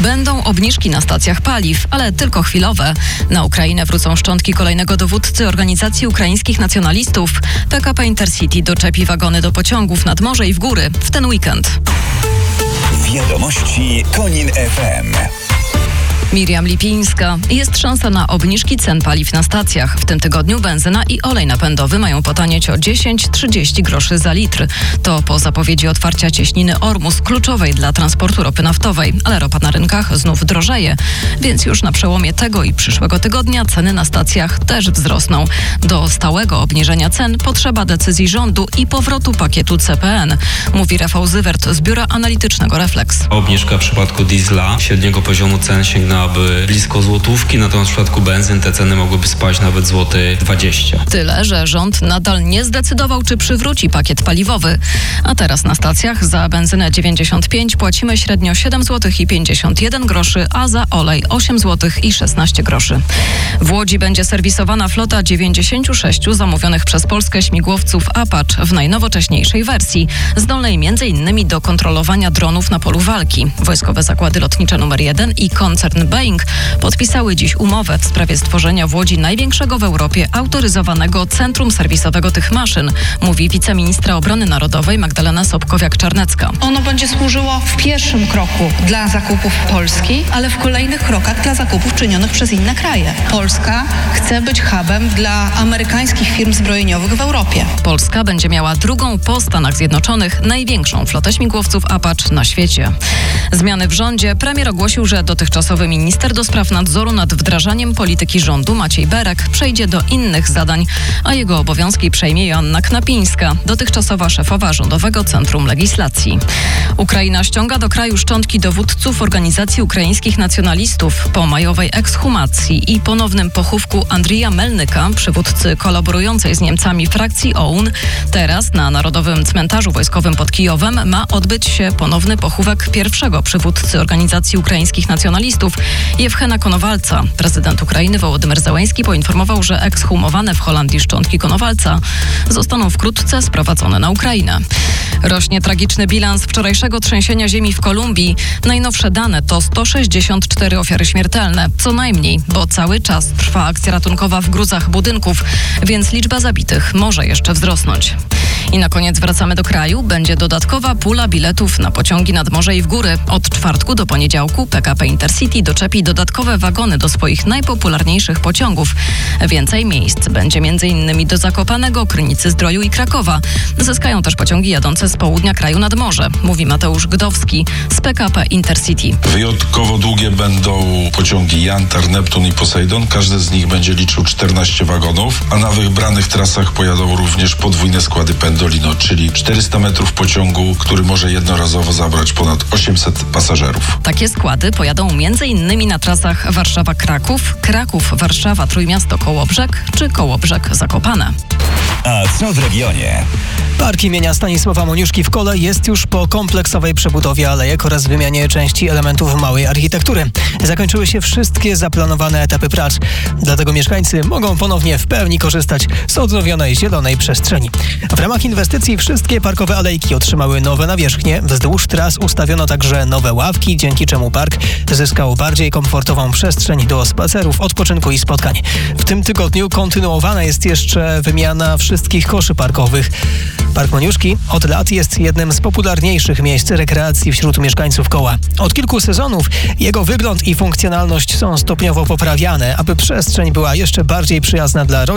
Będą obniżki na stacjach paliw, ale tylko chwilowe. Na Ukrainę wrócą szczątki kolejnego dowódcy organizacji ukraińskich nacjonalistów. PKP Intercity doczepi wagony do pociągów nad morze i w góry w ten weekend. Wiadomości Konin FM. Miriam Lipińska. Jest szansa na obniżki cen paliw na stacjach. W tym tygodniu benzyna i olej napędowy mają potanieć o 10-30 groszy za litr. To po zapowiedzi otwarcia cieśniny Ormus, kluczowej dla transportu ropy naftowej. Ale ropa na rynkach znów drożeje, więc już na przełomie tego i przyszłego tygodnia ceny na stacjach też wzrosną. Do stałego obniżenia cen potrzeba decyzji rządu i powrotu pakietu CPN, mówi Rafał Zywert z biura analitycznego Reflex. Obniżka w przypadku diesla średniego poziomu cen sięgnałaby blisko złotówki, natomiast w przypadku benzyn te ceny mogłyby spaść nawet złoty 20. Tyle, że rząd nadal nie zdecydował, czy przywróci pakiet paliwowy. A teraz na stacjach za benzynę 95 płacimy średnio 7,51 zł, a za olej 8,16 zł. W Łodzi będzie serwisowana flota 96 zamówionych przez Polskę śmigłowców Apache w najnowocześniejszej wersji, zdolnej m.in. do kontrolowania dronów na polu walki. Wojskowe Zakłady Lotnicze nr 1 i koncern Boeing podpisały dziś umowę w sprawie stworzenia w Łodzi największego w Europie autoryzowanego centrum serwisowego tych maszyn, mówi wiceministra obrony narodowej Magdalena Sobkowiak-Czarnecka. Ono będzie służyło w pierwszym kroku dla zakupów Polski, ale w kolejnych krokach dla zakupów czynionych przez inne kraje. Polska chce być hubem dla amerykańskich firm zbrojeniowych w Europie. Polska będzie miała drugą po Stanach Zjednoczonych największą flotę śmigłowców Apache na świecie. Zmiany w rządzie. Premier ogłosił, że dotychczasowy minister do spraw nadzoru nad wdrażaniem polityki rządu Maciej Berek przejdzie do innych zadań, a jego obowiązki przejmie Joanna Knapińska, dotychczasowa szefowa Rządowego Centrum Legislacji. Ukraina ściąga do kraju szczątki dowódców organizacji ukraińskich nacjonalistów po majowej ekshumacji i ponownym pochówku Andrija Melnyka, przywódcy kolaborującej z Niemcami frakcji OUN. Teraz na Narodowym Cmentarzu Wojskowym pod Kijowem ma odbyć się ponowny pochówek pierwszego przywódcy organizacji ukraińskich nacjonalistów, Jewchena Konowalca. Prezydent Ukrainy Wołodymyr Zełenski poinformował, że ekshumowane w Holandii szczątki Konowalca zostaną wkrótce sprowadzone na Ukrainę. Rośnie tragiczny bilans wczorajszego trzęsienia ziemi w Kolumbii. Najnowsze dane to 164 ofiary śmiertelne. Co najmniej, bo cały czas trwa akcja ratunkowa w gruzach budynków, więc liczba zabitych może jeszcze wzrosnąć. I na koniec wracamy do kraju. Będzie dodatkowa pula biletów na pociągi nad morze i w góry. Od czwartku do poniedziałku PKP Intercity doczepi dodatkowe wagony do swoich najpopularniejszych pociągów. Więcej miejsc będzie m.in. do Zakopanego, Krynicy-Zdroju i Krakowa. Zyskają też pociągi jadące z południa kraju nad morze, mówi Mateusz Gdowski z PKP Intercity. Wyjątkowo długie będą pociągi Jantar, Neptun i Poseidon. Każdy z nich będzie liczył 14 wagonów, a na wybranych trasach pojadą również podwójne składy Pendolino, czyli 400 metrów pociągu, który może jednorazowo zabrać ponad 800 pasażerów. Takie składy pojadą m.in. na trasach Warszawa-Kraków, Kraków-Warszawa-Trójmiasto-Kołobrzeg czy Kołobrzeg-Zakopane. A co w regionie? Park imienia Stanisława Moniuszki w Kole jest już po kompleksowej przebudowie alejek oraz wymianie części elementów małej architektury. Zakończyły się wszystkie zaplanowane etapy prac. Dlatego mieszkańcy mogą ponownie w pełni korzystać z odnowionej zielonej przestrzeni. W ramach inwestycji wszystkie parkowe alejki otrzymały nowe nawierzchnie. Wzdłuż tras ustawiono także nowe ławki, dzięki czemu park zyskał bardziej komfortową przestrzeń do spacerów, odpoczynku i spotkań. W tym tygodniu kontynuowana jest jeszcze wymiana wszystkich koszy parkowych. Park Moniuszki od lat jest jednym z popularniejszych miejsc rekreacji wśród mieszkańców Koła. Od kilku sezonów jego wygląd i funkcjonalność są stopniowo poprawiane, aby przestrzeń była jeszcze bardziej przyjazna dla rodzin